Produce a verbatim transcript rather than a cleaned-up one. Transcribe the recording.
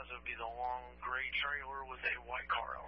it would be the long gray trailer with a white car